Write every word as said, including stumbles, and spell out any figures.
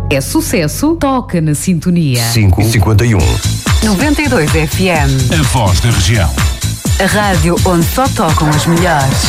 É sucesso, toca na sintonia. cinco e cinquenta e um. noventa e dois F M. A voz da região. A rádio onde só tocam as melhores.